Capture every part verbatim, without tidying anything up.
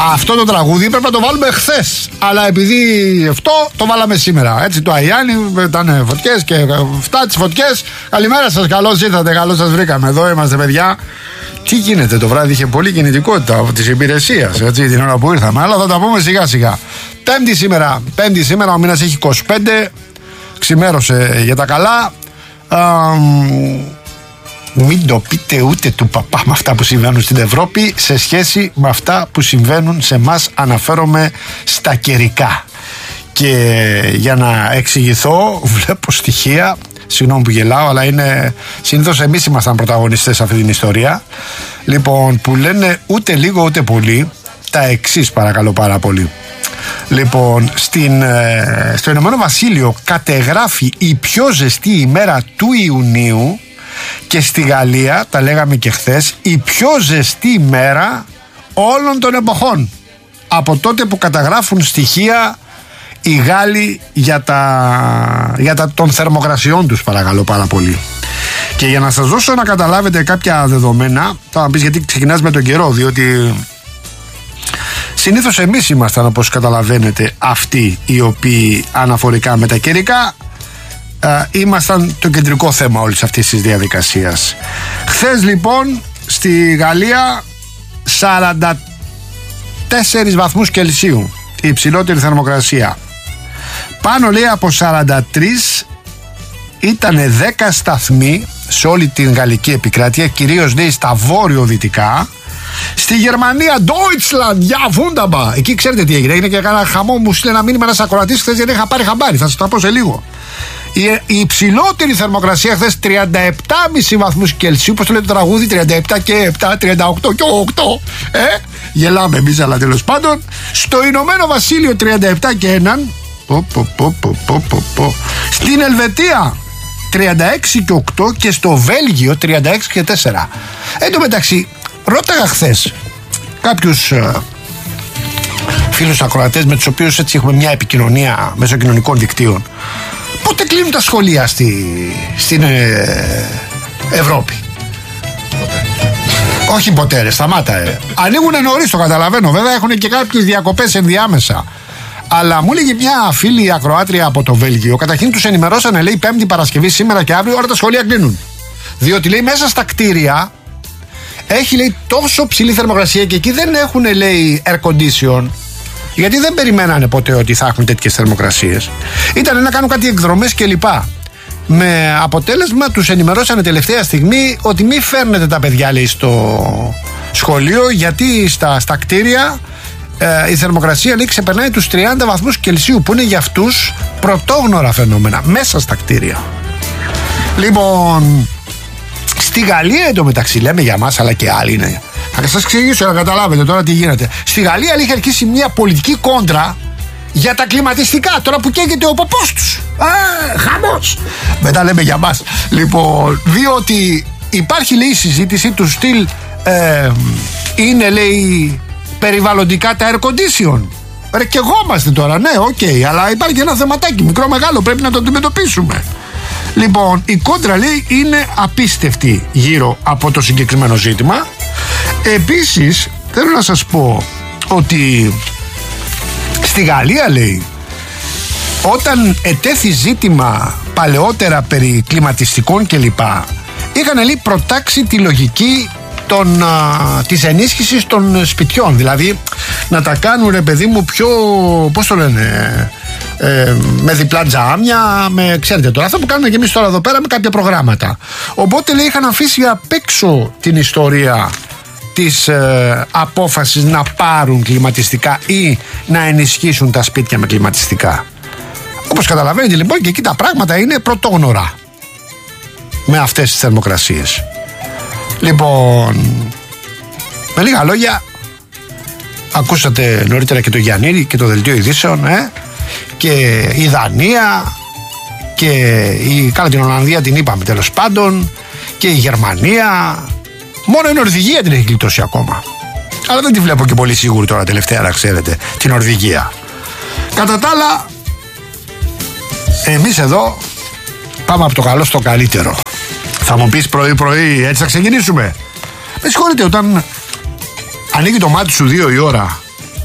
Αυτό το τραγούδι πρέπει να το βάλουμε χθες. Αλλά επειδή αυτό το βάλαμε σήμερα. Έτσι το Αϊάννη ήταν φωτιές και αυτά τις φωτιές. Καλημέρα σας, καλώς ήρθατε, καλώς σας βρήκαμε. Εδώ είμαστε, παιδιά. Τι γίνεται το βράδυ, είχε πολλή κινητικότητα από τις υπηρεσίες, έτσι, την ώρα που ήρθαμε. Αλλά θα τα πούμε σιγά σιγά. Πέμπτη σήμερα, πέμπτη σήμερα, ο μήνας έχει είκοσι πέντε. Ξημέρωσε για τα καλά. Α, μην το πείτε ούτε του παπά με αυτά που συμβαίνουν στην Ευρώπη σε σχέση με αυτά που συμβαίνουν σε εμάς. Αναφέρομαι στα καιρικά. Και για να εξηγηθώ, βλέπω στοιχεία, συγγνώμη που γελάω, αλλά είναι συνήθως εμείς ήμασταν πρωταγωνιστές σε αυτή την ιστορία. Λοιπόν, που λένε ούτε λίγο ούτε πολύ τα εξής, παρακαλώ πάρα πολύ. Λοιπόν, στην, ε, στο Ηνωμένο Βασίλειο κατεγράφει η πιο ζεστή ημέρα του Ιουνίου και στη Γαλλία, τα λέγαμε και χθες, η πιο ζεστή ημέρα όλων των εποχών. Από τότε που καταγράφουν στοιχεία οι Γάλλοι για, τα, για τα, των θερμοκρασιών τους, παρακαλώ πάρα πολύ. Και για να σας δώσω να καταλάβετε κάποια δεδομένα, θα πεις γιατί ξεκινάς με τον καιρό, διότι συνήθως εμείς ήμασταν, όπως καταλαβαίνετε, αυτοί οι οποίοι αναφορικά με τα καιρικά ε, ήμασταν το κεντρικό θέμα όλης αυτής της διαδικασίας. Χθες λοιπόν στη Γαλλία σαράντα τέσσερις βαθμούς Κελσίου η υψηλότερη θερμοκρασία. Πάνω λέει από σαράντα τρεις ήταν δέκα σταθμοί σε όλη την γαλλική επικράτεια, κυρίως λέει στα βόρειο-δυτικά. Στη Γερμανία, Deutschland, ja wunderbar. Εκεί ξέρετε τι έγινε. Έγινε και ένα χαμό. Μου στείλε ένα μήνυμα ένας ακροατής χθες, γιατί είχα πάρει χαμπάρι. Θα σας τα πω σε λίγο. Η, η υψηλότερη θερμοκρασία χθες τριάντα επτά κόμμα πέντε βαθμούς Κελσίου. Πώς το λέει το τραγούδι, τριάντα επτά και επτά, τριάντα οκτώ και οκτώ. Ε, γελάμε εμείς, αλλά τέλος πάντων. Στο Ηνωμένο Βασίλειο τριάντα επτά και ένα. Πο, πο, πο, πο, πο, πο, πο. Στην Ελβετία τριάντα έξι και οκτώ και στο Βέλγιο τριάντα έξι και τέσσερα. Εν τω μεταξύ, ρώταγα χθες κάποιους ε, φίλους ακροατές με τους οποίους έτσι έχουμε μια επικοινωνία μέσω κοινωνικών δικτύων, πότε κλείνουν τα σχολεία στη, στην ε, Ευρώπη. Όχι ποτέ, ρε, σταμάτα. Ε. Ανοίγουνε νωρίς, το καταλαβαίνω. Βέβαια έχουν και κάποιες διακοπές ενδιάμεσα. Αλλά μου έλεγε μια φίλη ακροάτρια από το Βέλγιο, καταρχήν τους ενημερώσανε, λέει, Πέμπτη, Παρασκευή, σήμερα και αύριο, όλα τα σχολεία κλείνουν. Διότι λέει μέσα στα κτίρια έχει, λέει, τόσο ψηλή θερμοκρασία και εκεί δεν έχουν, λέει, air condition, γιατί δεν περιμένανε ποτέ ότι θα έχουν τέτοιες θερμοκρασίες. Ήταν να κάνουν κάτι εκδρομές κλπ. Με αποτέλεσμα τους ενημερώσανε τελευταία στιγμή ότι μη φέρνετε τα παιδιά, λέει, στο σχολείο, γιατί στα, στα κτίρια ε, η θερμοκρασία, λέει, ξεπερνάει τους τριάντα βαθμούς Κελσίου, που είναι για αυτούς πρωτόγνωρα φαινόμενα μέσα στα κτίρια. Λοιπόν, στη Γαλλία εντωμεταξύ, λέμε για μας, αλλά και άλλοι είναι. Θα σας εξηγήσω να καταλάβετε τώρα τι γίνεται. Στη Γαλλία είχε αρχίσει μια πολιτική κόντρα για τα κλιματιστικά, τώρα που καίγεται ο ποπός τους. Α, χαμός. Μετά λέμε για μας. Λοιπόν, διότι υπάρχει, λέει, συζήτηση του στυλ ε, είναι, λέει, περιβαλλοντικά τα air condition. Ρε, και εγώ είμαστε τώρα, ναι, οκ, okay, αλλά υπάρχει ένα θεματάκι μικρό μεγάλο, πρέπει να το αντιμετωπίσουμε. Λοιπόν, η κόντρα, λέει, είναι απίστευτη γύρω από το συγκεκριμένο ζήτημα. Επίσης, θέλω να σας πω ότι στη Γαλλία, λέει, όταν ετέθη ζήτημα παλαιότερα περί κλιματιστικών κλπ, είχαν, λέει, προτάξει τη λογική των, α, της ενίσχυσης των σπιτιών. Δηλαδή να τα κάνουν, ρε παιδί μου, πιο, πώς το λένε, ε, με διπλά τζάμια, με, ξέρετε τώρα, αυτό που κάνουμε και εμείς τώρα εδώ πέρα με κάποια προγράμματα. Οπότε, λέει, είχαν αφήσει απ' έξω την ιστορία της ε, απόφασης να πάρουν κλιματιστικά ή να ενισχύσουν τα σπίτια με κλιματιστικά. Όπως καταλαβαίνετε, λοιπόν, και εκεί τα πράγματα είναι πρωτόγνωρα με αυτές τις θερμοκρασίες. Λοιπόν, με λίγα λόγια, ακούσατε νωρίτερα και το Γιαννήρη και το δελτίο ειδήσεων, ε? Και η Δανία και η, καλά, την Ολλανδία την είπαμε τέλος πάντων, και η Γερμανία. Μόνο η Νορβηγία την έχει γλιτώσει ακόμα. Αλλά δεν τη βλέπω και πολύ σίγουρη τώρα τελευταία, να ξέρετε, την Νορβηγία. Κατά τα άλλα, εμείς εδώ πάμε από το καλό στο καλύτερο. Θα μου πεις πρωί πρωί, έτσι θα ξεκινήσουμε. Με συγχωρείτε, όταν ανοίγει το μάτι σου δύο η ώρα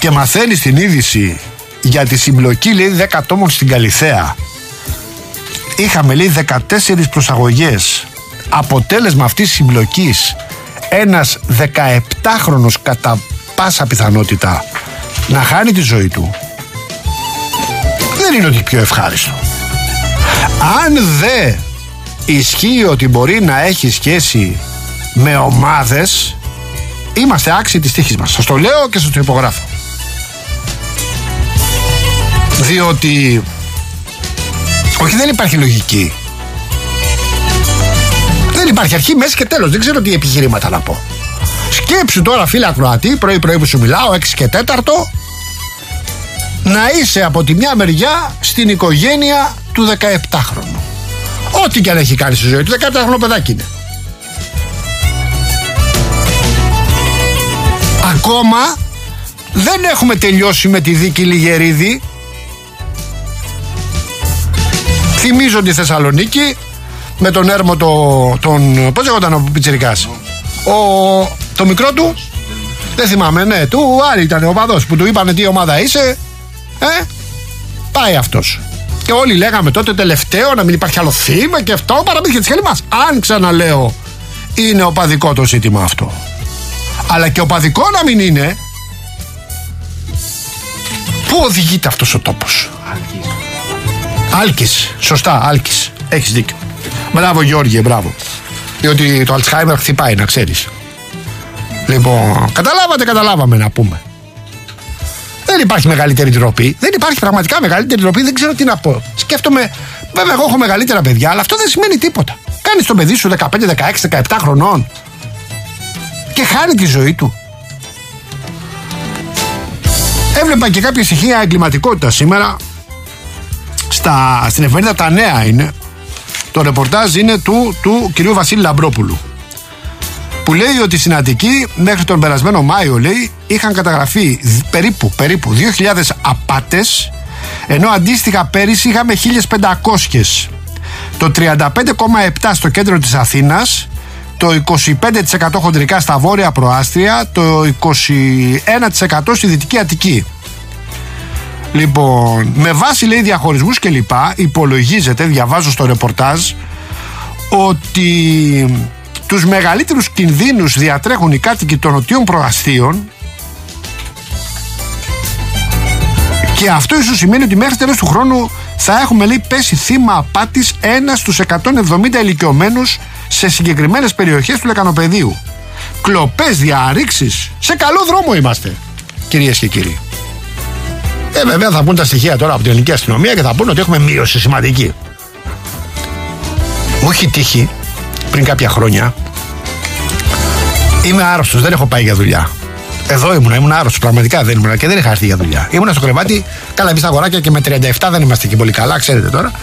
και μαθαίνει την είδηση για τη συμπλοκή, λέει, δέκα ατόμων στην Καλιθέα. Είχαμε, λέει, δεκατέσσερις προσαγωγές. Αποτέλεσμα αυτής της συμπλοκής ένας δεκαεπτάχρονος κατά πάσα πιθανότητα να χάνει τη ζωή του. Δεν είναι ότι πιο ευχάριστο. Αν δε ισχύει ότι μπορεί να έχει σχέση με ομάδες, είμαστε άξιοι της τύχης μας. Σας το λέω και σας το υπογράφω. Διότι όχι, δεν υπάρχει λογική. Δεν υπάρχει αρχή, μέση και τέλος. Δεν ξέρω τι επιχειρήματα να πω. Σκέψου τώρα, φίλε ακροατή, πρωί-πρωί που σου μιλάω, έξι και τέταρτο, να είσαι από τη μια μεριά στην οικογένεια του δεκαεπτάχρονου. Ό,τι και αν έχει κάνει στη ζωή του, δεκαεπτάχρονο παιδάκι είναι. Ακόμα δεν έχουμε τελειώσει με τη δίκη Λιγερίδη. Θυμίζω τη Θεσσαλονίκη με τον έρμο το, τον... πώς λέγονταν ο πιτσιρικάς, ο, το μικρό του, δεν θυμάμαι, ναι, του Άρη ήταν ο παδός που του είπανε τι ομάδα είσαι, ε, πάει αυτός. Και όλοι λέγαμε τότε τελευταίο να μην υπάρχει άλλο θύμα και αυτό, παραμύθια της χέλη μας. Αν ξαναλέω, είναι οπαδικό το ζήτημα αυτό. Αλλά και οπαδικό να μην είναι, πού οδηγείται αυτός ο τόπος? Άλκης. Άλκης, σωστά, Άλκης. Έχεις δίκιο. Μπράβο Γιώργη, μπράβο. Διότι το Αλτσχάιμερ χτυπάει, να ξέρεις. Λοιπόν, καταλάβατε, καταλάβαμε να πούμε. Δεν υπάρχει μεγαλύτερη ντροπή. Δεν υπάρχει πραγματικά μεγαλύτερη ντροπή. Δεν ξέρω τι να πω. Σκέφτομαι, βέβαια, εγώ έχω μεγαλύτερα παιδιά, αλλά αυτό δεν σημαίνει τίποτα. Κάνεις το παιδί σου δεκαπέντε, δεκαέξι, δεκαεπτά χρονών και χάνει τη ζωή του. Έβλεπα και κάποια στοιχεία εγκληματικότητα σήμερα. Στα, στην εφημερίδα Τα Νέα είναι. Το ρεπορτάζ είναι του, του κυρίου Βασίλη Λαμπρόπουλου, που λέει ότι στην Αττική μέχρι τον περασμένο Μάιο, λέει, είχαν καταγραφεί περίπου, περίπου δύο χιλιάδες απάτες, ενώ αντίστοιχα πέρυσι είχαμε χίλιες πεντακόσιες. Το τριάντα πέντε κόμμα επτά τοις εκατό στο κέντρο της Αθήνας, το είκοσι πέντε τοις εκατό χοντρικά στα βόρεια προάστια, το είκοσι ένα τοις εκατό στη Δυτική Αττική. Λοιπόν, με βάση, λέει, διαχωρισμούς και λοιπά, υπολογίζεται, διαβάζω στο ρεπορτάζ, ότι τους μεγαλύτερους κινδύνους διατρέχουν οι κάτοικοι των νοτιών προαστίων, και αυτό ίσως σημαίνει ότι μέχρι τέλος του χρόνου θα έχουμε, λέει, πέσει θύμα απάτης ένα στους εκατόν εβδομήντα ηλικιωμένους σε συγκεκριμένες περιοχές του Λεκανοπεδίου. Κλοπές, διαρρήξεις, σε καλό δρόμο είμαστε, κυρίες και κύριοι. Ε, βέβαια θα πούν τα στοιχεία τώρα από την ελληνική αστυνομία και θα πούν ότι έχουμε μείωση σημαντική. Μου έχει τύχει πριν κάποια χρόνια. Είμαι άρρωστος, δεν έχω πάει για δουλειά. Εδώ ήμουνα, ήμουν άρρωστος, πραγματικά δεν ήμουνα και δεν είχα έρθει για δουλειά. Ήμουνα στο κρεβάτι, καλά, εμείς τα αγοράκια και με τριάντα επτά δεν είμαστε και πολύ καλά, ξέρετε τώρα.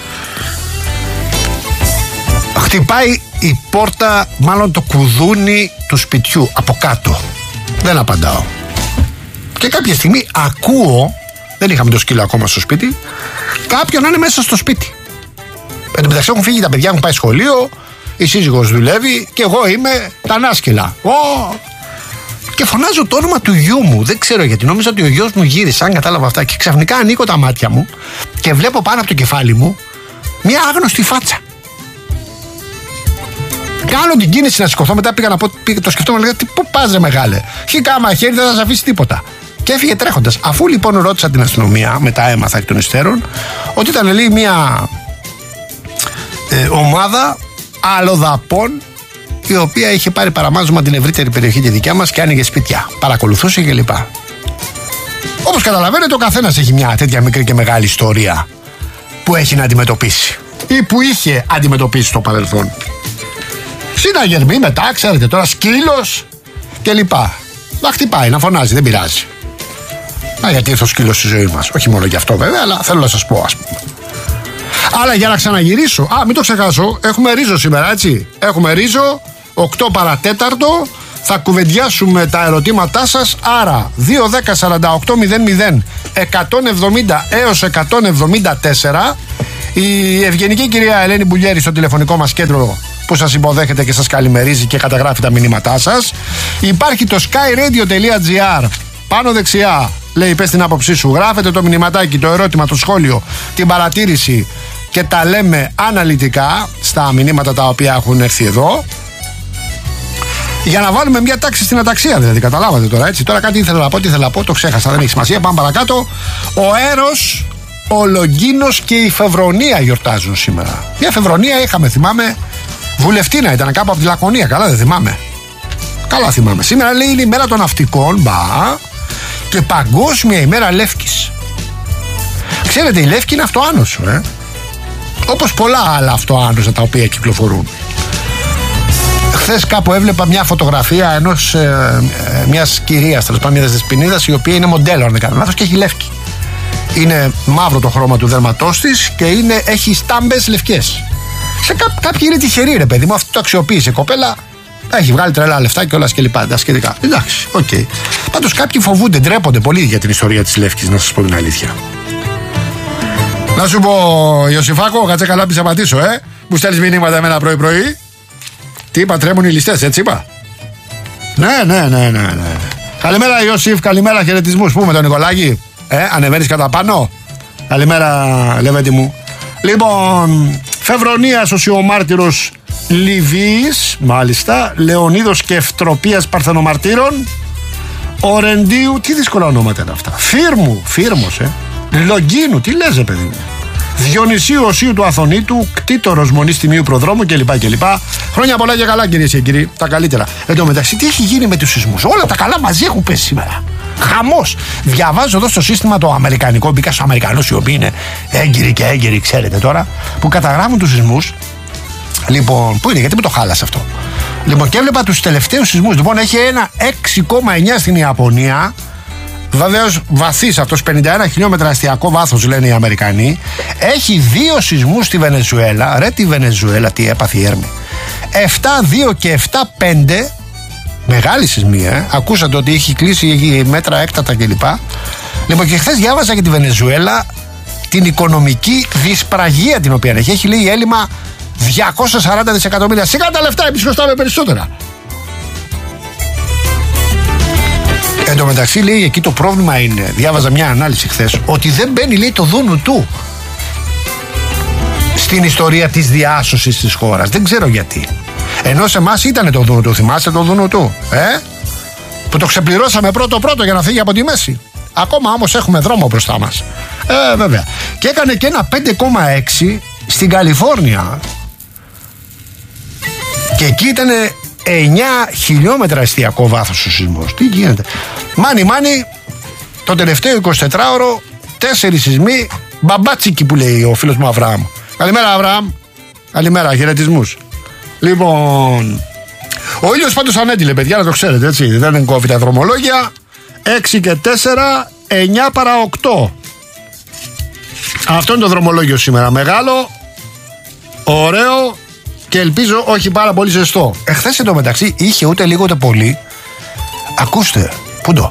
Χτυπάει η πόρτα, μάλλον το κουδούνι του σπιτιού από κάτω. Δεν απαντάω. Και κάποια στιγμή ακούω, δεν είχαμε το σκύλο ακόμα στο σπίτι, κάποιον να είναι μέσα στο σπίτι. Εν τω μεταξύ έχουν φύγει τα παιδιά, έχουν πάει σχολείο, η σύζυγος δουλεύει και εγώ είμαι τα νάσκελα. Oh! Και φωνάζω το όνομα του γιού μου. Δεν ξέρω γιατί. Νόμιζα ότι ο γιος μου γύρισε, αν κατάλαβα αυτά. Και ξαφνικά ανοίγω τα μάτια μου και βλέπω πάνω από το κεφάλι μου μια άγνωστη φάτσα. Κάνω την κίνηση να σηκωθώ. Μετά πήγα να πω, πήγα, το σκεφτόμουν, λέγα, πού πας ρε μεγάλε. Χικά χέρι, δεν θα σε αφήσει τίποτα. Και έφυγε τρέχοντας. Αφού λοιπόν ρώτησα την αστυνομία, μετά έμαθα εκ των υστέρων, ότι ήταν, λέει, μια ε, ομάδα αλλοδαπών, η οποία είχε πάρει παραμάζωμα την ευρύτερη περιοχή τη δικιά μας και άνοιγε σπίτια. Παρακολουθούσε κλπ. Όπως καταλαβαίνετε, ο καθένας έχει μια τέτοια μικρή και μεγάλη ιστορία που έχει να αντιμετωπίσει ή που είχε αντιμετωπίσει στο παρελθόν. Συναγερμοί μετά, ξέρετε τώρα, σκύλος κλπ. Να χτυπάει, να φωνάζει, δεν πειράζει. Να, γιατί ήρθε ο σκύλος στη ζωή μας. Όχι μόνο γι' αυτό βέβαια, αλλά θέλω να σας πω, ας πούμε. Αλλά για να ξαναγυρίσω, α, μην το ξεχάσω, έχουμε ρίζο σήμερα, έτσι. Έχουμε ρίζο, οκτώ παρατέταρτο. Θα κουβεντιάσουμε τα ερωτήματά σας. Άρα, δύο δέκα σαράντα οκτώ μηδέν μηδέν εκατόν εβδομήντα έως εκατόν εβδομήντα τέσσερα. Η ευγενική κυρία Ελένη Μπουλιέρη στο τηλεφωνικό μας κέντρο που σας υποδέχεται και σας καλημερίζει και καταγράφει τα μηνύματά σας. Υπάρχει το skyradio.gr πάνω δεξιά, Λέει, πες την άποψή σου. Γράφετε το μηνυματάκι, το ερώτημα, το σχόλιο, την παρατήρηση και τα λέμε αναλυτικά στα μηνύματα τα οποία έχουν έρθει εδώ. Για να βάλουμε μια τάξη στην αταξία, δηλαδή. Καταλάβατε τώρα, έτσι. Τώρα κάτι ήθελα να πω, τι ήθελα να πω, το ξέχασα, δεν έχει σημασία. Πάμε παρακάτω. Ο Έρος, ο Λογγίνος και η Φεβρονία γιορτάζουν σήμερα. Μια Φεβρονία είχαμε, θυμάμαι, βουλευτήνα ήταν κάπου από τη Λακωνία. Καλά, δεν θυμάμαι. Καλά θυμάμαι. Σήμερα λέει είναι η μέρα των ναυτικών, μπα, και παγκόσμια ημέρα Λεύκης. Ξέρετε, η Λεύκη είναι αυτοάνωσο, ε. Όπως πολλά άλλα αυτοάνωσα τα οποία κυκλοφορούν. Χθες κάπου έβλεπα μια φωτογραφία ενός ε, ε, μιας κυρίας, τέλος πάντων μιας δεσποινίδας, η οποία είναι μοντέλο, αν δεν κάνω λάθος, και έχει λεύκη. Είναι μαύρο το χρώμα του δέρματός της και είναι, έχει στάμπες λευκές. Σε κά, κάποιοι είναι τυχεροί, ρε παιδί μου, αυτό το αξιοποίησε η κοπέλα. Έχει βγάλει τρελά λεφτά και όλα και λοιπά. Τα σχετικά. Εντάξει, οκ. Okay. Πάντως κάποιοι φοβούνται, ντρέπονται πολύ για την ιστορία της Λεύκης, να σας πω την αλήθεια. Να σου πω, Ιωσήφακο, κάτσε καλά να απαντήσω, ε. Μου στέλνεις μηνύματα εμένα πρωί-πρωί. Τι είπα, τρέμουν οι ληστές, έτσι είπα. Ναι, ναι, ναι, ναι, ναι. Καλημέρα, Ιωσήφ, καλημέρα, χαιρετισμούς. Πού με τον Νικολάκη, ε, ανεβαίνεις κατά πάνω. Καλημέρα, Λεβέντη μου. Λοιπόν, Φεβρονίας, ο μάρτυρος Λιβύης, μάλιστα. Λεωνίδος και Ευτροπίας Παρθενομαρτύρων. Ορεντίου, τι δύσκολα ονόματα είναι αυτά. Φίρμου, Φίρμος, ε. Λογγίνου, τι λες, παιδί μου. Διονυσίου Οσίου του Αθωνίτου, κτήτορος Μονής Τιμίου Προδρόμου κλπ. κλπ. Χρόνια πολλά και καλά, κυρίες και κύριοι. Τα καλύτερα. Εν τω μεταξύ, τι έχει γίνει με τους σεισμούς? Όλα τα καλά μαζί έχουν πέσει σήμερα. Χαμός. Διαβάζω εδώ στο σύστημα το αμερικανικό. Μπήκα στους Αμερικανούς οι οποίοι είναι έγκυροι και έγκυροι, ξέρετε τώρα, που καταγράφουν τους σεισμούς. Λοιπόν, πού είναι, γιατί με το χάλασε αυτό. Λοιπόν, και έβλεπα τους τελευταίους σεισμούς. Λοιπόν, έχει ένα έξι κόμμα εννιά στην Ιαπωνία. Βεβαίως βαθύς αυτός, πενήντα ένα χιλιόμετρα αστιακό βάθος, λένε οι Αμερικανοί. Έχει δύο σεισμούς στη Βενεζουέλα. Ρε τη Βενεζουέλα, τι έπαθε η έρμη. επτά δύο και επτά πέντε. Μεγάλη σεισμή, ε. Ακούσατε ότι έχει κλείσει μέτρα έκτατα κλπ. Λοιπόν, και χθες διάβαζα για τη Βενεζουέλα την οικονομική δυσπραγία την οποία έχει. Έχει, λέει, έλλειμμα διακόσια σαράντα δισεκατομμύρια. Σιγά τα λεφτά, εμείς χρωστάμε περισσότερα. Εν τω μεταξύ, λέει, εκεί το πρόβλημα είναι, διάβαζα μια ανάλυση χθες, ότι δεν μπαίνει, λέει, το δούνου του στην ιστορία της διάσωσης της χώρας. Δεν ξέρω γιατί. Ενώ σε εμάς ήταν το δούνου του, θυμάστε το δούνου του, ε? Που το ξεπληρώσαμε πρώτο-πρώτο για να φύγει από τη μέση. Ακόμα όμως έχουμε δρόμο μπροστά μας. Ε, βέβαια. Και έκανε και ένα πέντε κόμμα έξι στην Καλιφόρνια. Και εκεί ήταν εννιά χιλιόμετρα εστιακό βάθος ο σεισμός. Τι γίνεται? Μάνι μάνι, το τελευταίο εικοσιτετράωρο, τέσσερις σεισμοί, μπαμπάτσικι που λέει ο φίλος μου Αβραάμ. Καλημέρα, Αβραάμ. Καλημέρα, χαιρετισμούς. Λοιπόν, ο ήλιος πάντως ανέντυλε, παιδιά, να το ξέρετε, έτσι. Δεν κόβει τα δρομολόγια. έξι και τέσσερα, εννιά παρά οκτώ. Αυτό είναι το δρομολόγιο σήμερα. Μεγάλο, ωραίο και ελπίζω όχι πάρα πολύ ζεστό. Εχθές εντωμεταξύ είχε ούτε λίγο ούτε πολύ. Ακούστε, πού το?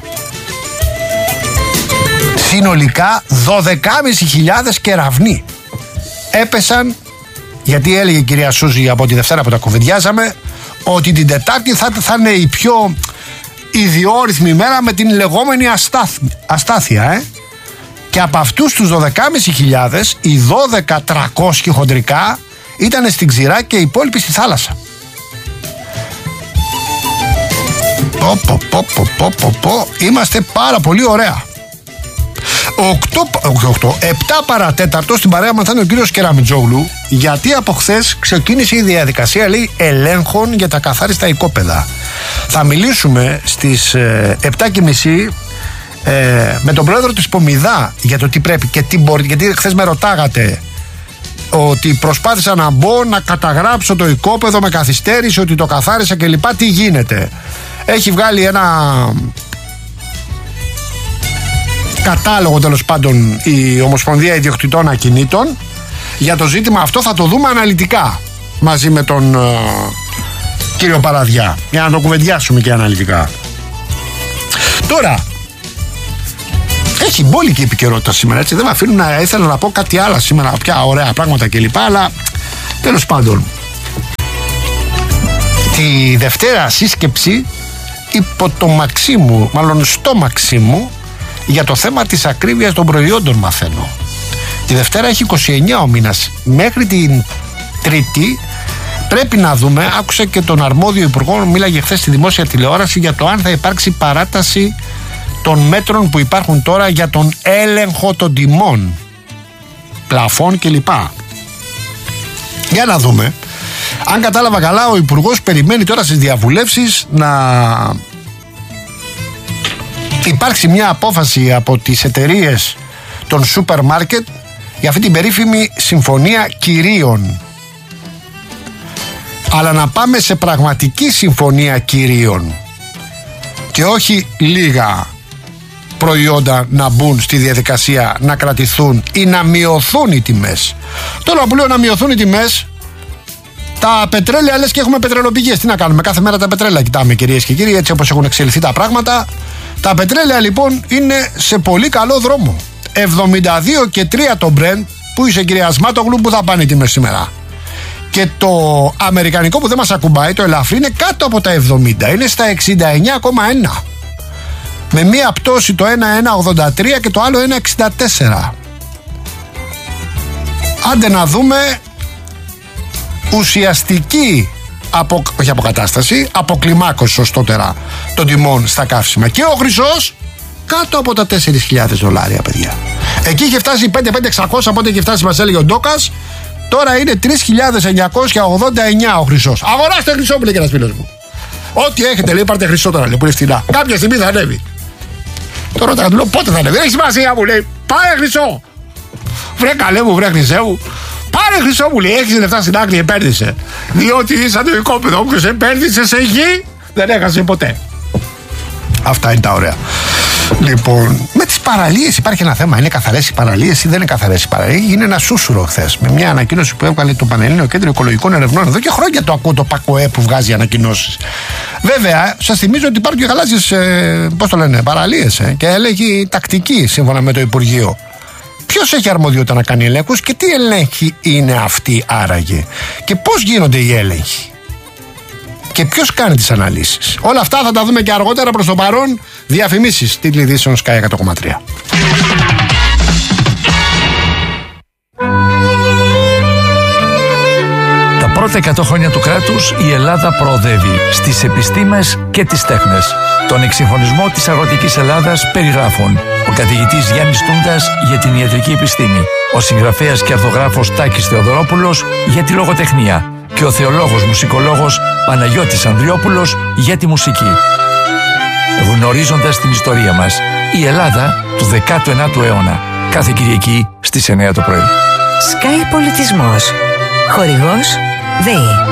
Συνολικά δώδεκάμισι χιλιάδες κεραυνοί έπεσαν, γιατί έλεγε η κυρία Σούζη από τη Δευτέρα που τα κουβεντιάζαμε ότι την Τετάρτη θα, θα είναι η πιο ιδιόρυθμη μέρα με την λεγόμενη αστάθ, αστάθεια, ε. Και από αυτούς τους δώδεκάμισι χιλιάδες οι δώδεκα χιλιάδες τριακόσιοι χοντρικά ήταν στην ξηρά και οι υπόλοιποι στη θάλασσα. Πω, πω, πω, πω, πω, πω, πω. Είμαστε πάρα πολύ ωραία. επτά παρατέταρτο στην παρέα μας θα είναι ο κύριος Κεραμιτζόγλου, γιατί από χθες ξεκίνησε η διαδικασία, λέει, ελέγχων για τα καθάριστα οικόπεδα. Θα μιλήσουμε στις ε, επτά και μισή ε, με τον πρόεδρο της Πομιδά για το τι πρέπει και τι μπορεί, γιατί χθες με ρωτάγατε ότι προσπάθησα να μπω να καταγράψω το οικόπεδο με καθυστέρηση, ότι το καθάρισα και λοιπά. Τι γίνεται? Έχει βγάλει ένα κατάλογο, τέλος πάντων, η Ομοσπονδία Ιδιοκτητών Ακινήτων για το ζήτημα αυτό. Θα το δούμε αναλυτικά μαζί με τον uh, κύριο Παραδιά, για να το κουβεντιάσουμε και αναλυτικά. Τώρα έχει μπόλικη επικαιρότητα σήμερα, έτσι. Δεν με αφήνουν να ήθελα να πω κάτι άλλο σήμερα, πια ωραία πράγματα κλπ. Αλλά τέλος πάντων, τη Δευτέρα σύσκεψη υπό το Μαξίμου, μάλλον στο Μαξίμου, για το θέμα της ακρίβειας των προϊόντων, μαθαίνω. Τη Δευτέρα έχει είκοσι εννέα ο μήνας. Μέχρι την Τρίτη πρέπει να δούμε, άκουσα και τον αρμόδιο υπουργό, μίλαγε χθες στη δημόσια τηλεόραση για το αν θα υπάρξει παράταση των μέτρων που υπάρχουν τώρα για τον έλεγχο των τιμών, πλαφών κλπ. Για να δούμε. Αν κατάλαβα καλά, ο υπουργός περιμένει τώρα στις διαβουλεύσεις να υπάρξει μια απόφαση από τις εταιρείες των σούπερ μάρκετ για αυτή την περίφημη συμφωνία κυρίων. Αλλά να πάμε σε πραγματική συμφωνία κυρίων και όχι λίγα προϊόντα να μπουν στη διαδικασία να κρατηθούν ή να μειωθούν οι τιμές. Τώρα που λέω να μειωθούν οι τιμές, τα πετρέλαια λες και έχουμε πετρελοπηγές. Τι να κάνουμε, κάθε μέρα τα πετρέλαια κοιτάμε, κυρίες και κύριοι, έτσι όπως έχουν εξελιχθεί τα πράγματα. Τα πετρέλαια λοιπόν είναι σε πολύ καλό δρόμο. εβδομήντα δύο και τρία το Brent, που είσαι κυρία Σμάτογλου, που θα πάνε οι τιμές σήμερα. Και το αμερικανικό που δεν μας ακουμπάει, το ελαφρύ, είναι κάτω από τα εβδομήντα, είναι στα εξήντα εννέα κόμμα ένα. Με μία πτώση το ένα ένα ογδόντα τρία και το άλλο ένα εξήντα τέσσερα. Άντε να δούμε ουσιαστική απο, όχι αποκατάσταση, αποκλιμάκωση σωστότερα των τιμών στα καύσιμα. Και ο χρυσός κάτω από τα τέσσερις χιλιάδες δολάρια, παιδιά. Εκεί είχε φτάσει πέντε χιλιάδες εξακόσια, από ό,τι είχε φτάσει, μας έλεγε ο Ντόκας. Τώρα είναι τρεις χιλιάδες εννιακόσια ογδόντα εννέα ο χρυσός. Αγοράστε χρυσό, μου λέει και ένας φίλος μου. Ό,τι έχετε, λέει, πάρτε χρυσό τώρα, λέει, που είναι φθηνά. Κάποια στιγμή θα ανέβει. Τώρα του λέω πότε θα ανέβει. Δεν έχει σημασία, μου λέει. Πάρε χρυσό. Βρε καλέ μου, βρε χρυσέ μου. Πάρε χρυσό, μου λέει. Έχεις λεφτά στην άκρη, επένδυσε. Διότι είσαι το οικόπεδο. Όποιος επένδυσε σε γη δεν έχασε ποτέ. Αυτά είναι τα ωραία. Λοιπόν, με τις παραλίες υπάρχει ένα θέμα. Είναι καθαρές οι παραλίες ή δεν είναι καθαρές οι παραλίες? Είναι ένα σούσουρο χθες με μια ανακοίνωση που έβγαλε το Πανελλήνιο Κέντρο Οικολογικών Ερευνών. Εδώ και χρόνια το ακούω το ΠΑΚΟΕ που βγάζει ανακοινώσεις. Βέβαια, σας θυμίζω ότι υπάρχουν και γαλάζιες, ε, πώς το λένε, παραλίες, ε, και έλεγχη τακτική σύμφωνα με το Υπουργείο. Ποιος έχει αρμοδιότητα να κάνει ελέγχους και τι ελέγχοι είναι αυτοί άραγε? Και πώς γίνονται οι έλεγχοι? Και ποιος κάνει τις αναλύσεις? Όλα αυτά θα τα δούμε και αργότερα. Προς το παρόν, διαφημίσεις. Τίτλοι ειδήσεων Sky εκατό κόμμα τρία. Τα πρώτα εκατό χρόνια του κράτους η Ελλάδα προοδεύει στις επιστήμες και τις τέχνες. Τον εξυγχρονισμό της αγροτικής Ελλάδας περιγράφουν ο καθηγητής Γιάννης Τούντας για την ιατρική επιστήμη, ο συγγραφέας και αρθογράφος Τάκης Θεοδωρόπουλος για τη λογοτεχνία και ο θεολόγος μουσικολόγος Παναγιώτης Ανδριόπουλος για τη μουσική. Γνωρίζοντας την ιστορία μας, η Ελλάδα του δέκατου ενάτου αιώνα. Κάθε Κυριακή στις εννέα το πρωί. Sky Πολιτισμός. Χορηγός ΔΕΗ.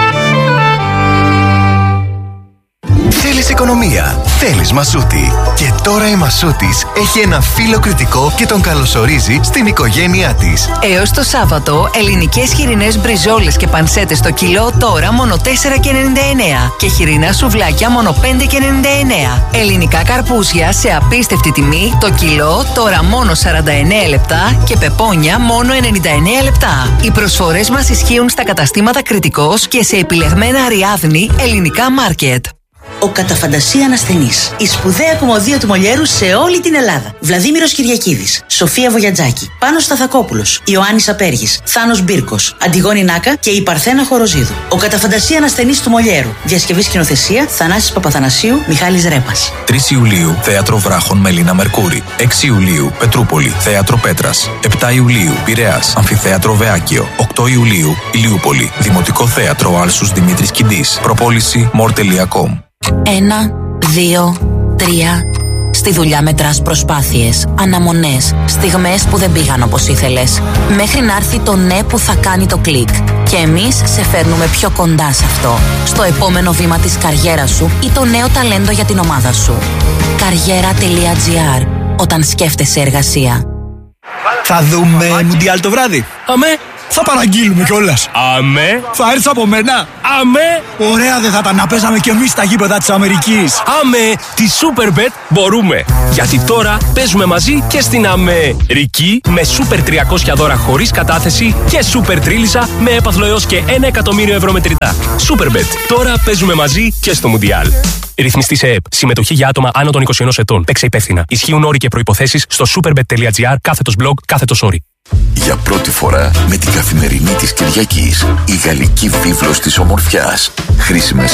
Θέλεις οικονομία, θέλεις Μασούτη. Και τώρα η Μασούτης έχει ένα φίλο κριτικό και τον καλωσορίζει στην οικογένειά της. Έως το Σάββατο, ελληνικές χοιρινές μπριζόλες και πανσέτες στο κιλό τώρα μόνο τέσσερα και ενενήντα εννέα και χοιρινά σουβλάκια μόνο πέντε και ενενήντα εννέα. Ελληνικά καρπούζια σε απίστευτη τιμή, το κιλό τώρα μόνο σαράντα εννέα λεπτά και πεπόνια μόνο ενενήντα εννέα λεπτά. Οι προσφορές μας ισχύουν στα καταστήματα Κριτικός και σε επιλεγμένα Αριάδνη ελληνικά μάρκετ. Ο κατά φαντασία ανασθενής. Η σπουδαία κομμωδία του Μολιέρου σε όλη την Ελλάδα. Βλαδίμηρος Κυριακίδης, Σοφία Βογιατζάκη, Πάνος Σταθακόπουλος, Ιωάννης Απέργης, Θάνος Μπίρκος, Αντιγόνη Νάκα και η Παρθένα Χοροζίδου. Ο κατά φαντασία ανασθενής του Μολιέρου. Διασκευή σκηνοθεσία Θανάσης Παπαθανασίου, Μιχάλης Ρέπας. τρεις Ιουλίου Θέατρο Βράχων Μελίνα Μερκούρη. έξι Ιουλίου Πετρούπολη Θέατρο Πέτρας. επτά Ιουλίου Πειραιάς Αμφιθέατρο Βεάκιο. οκτώ Ιουλίου Ηλιούπολη Δημοτικό Θέατρο Άλσους Δημήτρης Κιντής. Προπόληση μορ τελεία κομ. Ένα, δύο, τρία. Στη δουλειά μετράς προσπάθειες, αναμονές, στιγμές που δεν πήγαν όπως ήθελες. Μέχρι να έρθει το ναι που θα κάνει το κλικ. Και εμείς σε φέρνουμε πιο κοντά σε αυτό. Στο επόμενο βήμα της καριέρας σου ή το νέο ταλέντο για την ομάδα σου. Καριέρα τελεία τζι άρ. Όταν σκέφτεσαι εργασία. Θα δούμε Μουντιάλ το βράδυ. Αμέ. Θα παραγγείλουμε κιόλας. Αμέ. Θα έρθει από μένα. Αμέ. Ωραία δεν θα ήταν να παίζαμε κι εμείς στα γήπεδα της Αμερικής. Αμέ. Τη Superbet μπορούμε. Γιατί τώρα παίζουμε μαζί και στην Αμερική με Super τριακόσια δώρα χωρίς κατάθεση και Super Τρίλισσα με έπαθλο έως και ένα εκατομμύριο ευρώ μετρητά. Superbet. Τώρα παίζουμε μαζί και στο Μουντιάλ. Ρυθμιστή σε ΕΕΠ. Συμμετοχή για άτομα άνω των είκοσι ενός ετών. Παίξε υπεύθυνα. Ισχύουν όροι και προϋποθέσεις στο superbet.gr κάθετος blog κάθετος όροι. Για πρώτη φορά με την καθημερινή της Κυριακής, η γαλλική βίβλος της ομορφιάς. Χρήσιμες